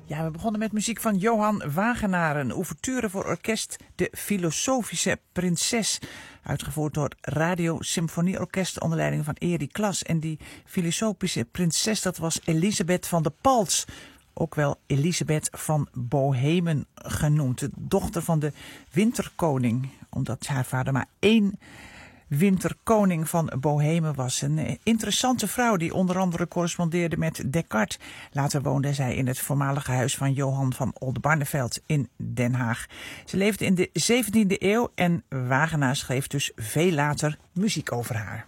Ja, we begonnen met muziek van Johan Wagenaar, een ouverture voor orkest De Filosofische Prinses. Uitgevoerd door Radio Symfonieorkest onder leiding van Erik Klas. En die Filosofische Prinses, dat was Elisabeth van de Paltz. Ook wel Elisabeth van Bohemen genoemd. De dochter van de winterkoning. Omdat haar vader maar één winterkoning van Bohemen was. Een interessante vrouw die onder andere correspondeerde met Descartes. Later woonde zij in het voormalige huis van Johan van Oldenbarnevelt in Den Haag. Ze leefde in de 17e eeuw en Wagenaar schreef dus veel later muziek over haar.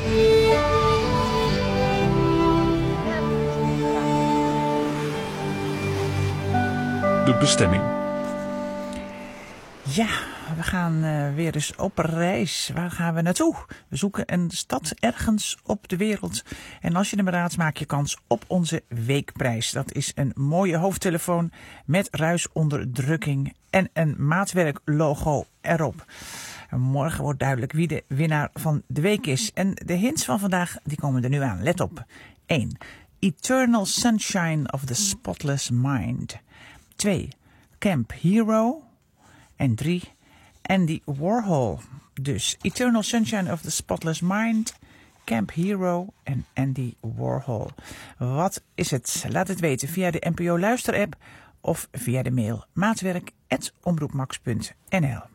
De bestemming. Ja, we gaan weer eens op reis. Waar gaan we naartoe? We zoeken een stad ergens op de wereld. En als je hem raadt, maak je kans op onze weekprijs. Dat is een mooie hoofdtelefoon met ruisonderdrukking en een maatwerklogo erop. En morgen wordt duidelijk wie de winnaar van de week is. En de hints van vandaag die komen er nu aan. Let op. 1. Eternal Sunshine of the Spotless Mind. 2. Camp Hero. En 3. Andy Warhol. Dus Eternal Sunshine of the Spotless Mind, Camp Hero en Andy Warhol. Wat is het? Laat het weten via de NPO Luisterapp of via de mail maatwerk@omroepmax.nl.